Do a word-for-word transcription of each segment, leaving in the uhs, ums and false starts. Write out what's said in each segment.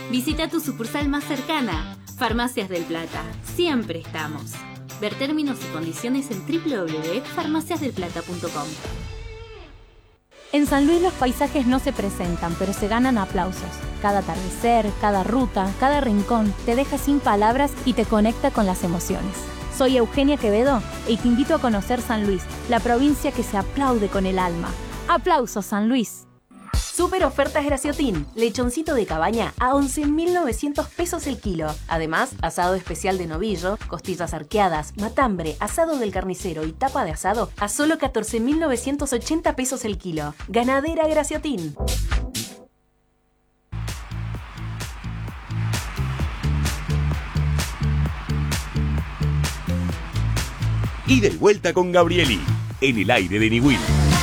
Visita tu sucursal más cercana. Farmacias del Plata. Siempre estamos. Ver términos y condiciones en doble u doble u doble u punto farmacias del plata punto com. En San Luis los paisajes no se presentan, pero se ganan aplausos. Cada atardecer, cada ruta, cada rincón te deja sin palabras y te conecta con las emociones. Soy Eugenia Quevedo y te invito a conocer San Luis, la provincia que se aplaude con el alma. ¡Aplausos, San Luis! Super ofertas Graciotín. Lechoncito de cabaña a once mil novecientos pesos el kilo. Además, asado especial de novillo, costillas arqueadas, matambre, asado del carnicero y tapa de asado a solo catorce mil novecientos ochenta pesos el kilo. Ganadera Graciotín. Ida y vuelta con Gabrieli, en el aire de Niwil.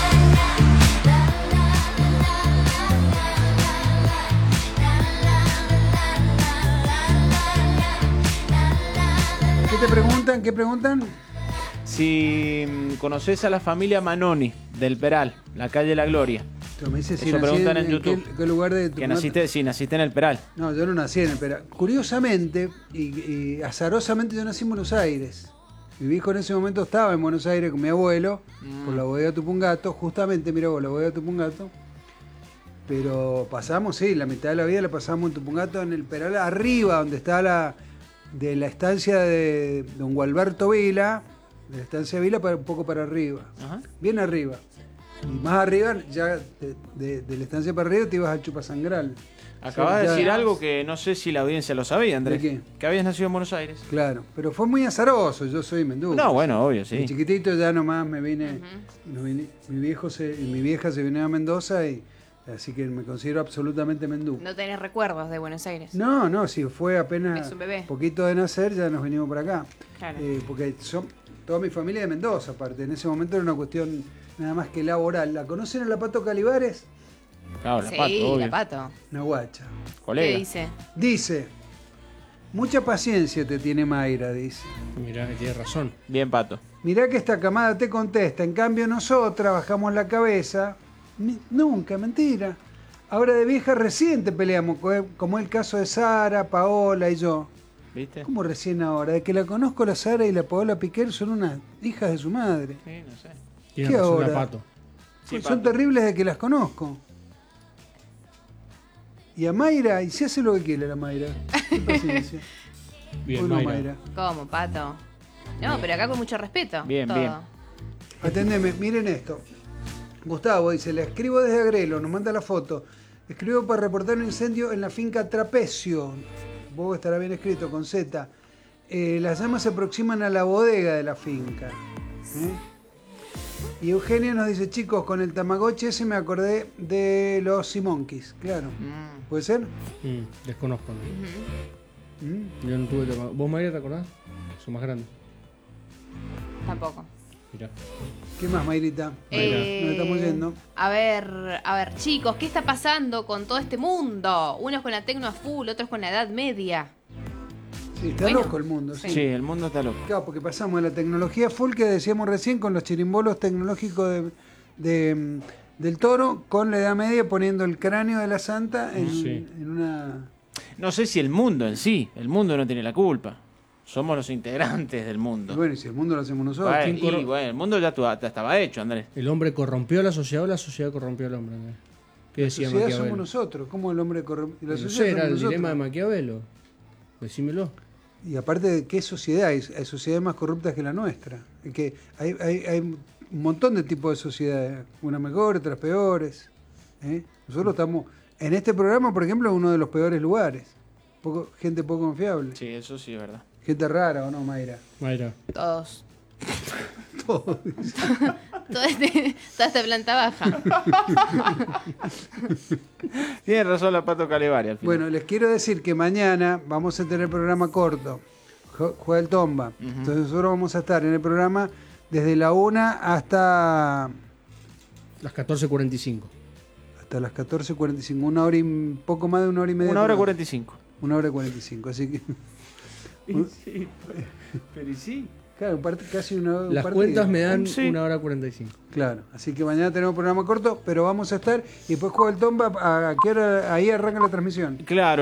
¿Qué te preguntan? ¿Qué preguntan? Si conoces a la familia Manoni del Peral, la calle La Gloria. Me dice si Eso nací preguntan en, en YouTube. ¿Qué, qué lugar de tu que naciste, sí, naciste en el Peral. No, yo no nací en el Peral. Curiosamente y, y azarosamente yo nací en Buenos Aires. Mi hijo en ese momento estaba en Buenos Aires con mi abuelo, mm. por la bodega Tupungato, justamente, mira vos, la bodega Tupungato. Pero pasamos, sí, la mitad de la vida la pasamos en Tupungato, en el Peral, arriba, donde está la de la estancia de don Gualberto Vila, de la estancia de Vila, para, un poco para arriba, Ajá. bien arriba. Y más arriba, ya de, de, de la estancia para arriba, te ibas al Chupasangral. Acabas de decir algo que no sé si la audiencia lo sabía, Andrés. ¿De qué? Que habías nacido en Buenos Aires. Claro, pero fue muy azaroso, yo soy mendú. No, bueno, obvio, sí. De chiquitito ya nomás me vine, uh-huh. no vine mi, viejo se, mi vieja se vino a Mendoza, y así que me considero absolutamente mendú. ¿No tenés recuerdos de Buenos Aires? No, no, si fue apenas es un bebé. Poquito de nacer, ya nos venimos por acá. Claro. Eh, porque son toda mi familia de Mendoza, aparte. En ese momento era una cuestión nada más que laboral. ¿La conocen a la Pato Calibares? Claro, la sí, Pato, obvio. la Pato. Una guacha. Colega. ¿Qué dice? Dice, mucha paciencia te tiene Mayra, dice. Mirá, tiene razón. Bien, Pato. Mirá que esta camada te contesta, en cambio nosotras bajamos la cabeza. Ni, nunca, mentira. Ahora de vieja recién te peleamos, como el caso de Sara, Paola y yo. ¿Viste? ¿Cómo recién ahora? De que la conozco, la Sara y la Paola Piquer son unas hijas de su madre. Sí, no sé. Tiene ¿Qué razón, ahora? la Pato. Sí, son Pato. terribles de que las conozco. Y a Mayra, y si hace lo que quiere la Mayra. Qué paciencia. Bien, no, Mayra. Mayra. ¿Cómo, Pato? No, pero acá con mucho respeto. Bien, todo. bien. Atendeme, miren esto. Gustavo dice, le escribo desde Agrelo, nos manda la foto. Escribo para reportar un incendio en la finca Trapecio. Vos estará bien escrito, con Z. Eh, las llamas se aproximan a la bodega de la finca. ¿Eh? Y Eugenia nos dice, chicos, con el Tamagotchi ese me acordé de los Simonkis. Claro. Mm. ¿Puede ser? Mm, desconozco. ¿no? Uh-huh. ¿Mm? Yo no tuve tema. ¿Vos, Mayra, te acordás? Son más grandes. Tampoco. Mirá. ¿Qué más, Mayrita? Eh, Nos estamos yendo. A ver, a ver, chicos, ¿qué está pasando con todo este mundo? Unos con la tecno a full, otros con la edad media. Sí, está Bueno, loco el mundo. Sí. Sí, el mundo está loco. Claro, porque pasamos de la tecnología full que decíamos recién con los chirimbolos tecnológicos de, de, del Toro, con la Edad Media poniendo el cráneo de la Santa en, Sí. en una... No sé si el mundo en sí, el mundo no tiene la culpa. Somos los integrantes del Y mundo. bueno, y si el mundo lo hacemos nosotros. Bueno, ¿quién corro- y bueno, el mundo ya, tu- ya estaba hecho, Andrés. ¿El hombre corrompió a la sociedad o la sociedad corrompió al hombre? Andrés? ¿Qué La decía sociedad somos Maquiavelo? nosotros. ¿Cómo el hombre corrompe? La No sociedad sé, era somos el nosotros. dilema de Maquiavelo. Decímelo. Y aparte, ¿qué sociedad? Hay, hay sociedades más corruptas que la nuestra. Es que hay, hay, hay un montón de tipos de sociedades. Unas mejores, otras peores. ¿eh? Nosotros estamos, en este programa, por ejemplo, en uno de los peores lugares. Poco, gente poco confiable. Sí, eso sí es verdad. Gente rara, ¿o no, Mayra? Mayra. Todos. Todo. Toda, este, toda esta planta baja. Tiene razón la Pato Calevari al final. Bueno, les quiero decir que mañana vamos a tener programa corto. Jo- Juega el Tomba. Ujú. Entonces nosotros vamos a estar en el programa desde la una hasta, Las catorce cuarenta y cinco. hasta las catorce cuarenta y cinco. Una hora y un poco más de una hora y media. Una hora de programa. cuarenta y cinco. Una hora y cuarenta y cinco. Así que, Sí, pero y sí. claro, un part- casi una un Las partido. cuentas me dan Sí. una hora cuarenta y cinco. Claro, así que mañana tenemos programa corto, pero vamos a estar. Y después juega el Tomba. ¿A qué hora ahí arranca la transmisión? Claro.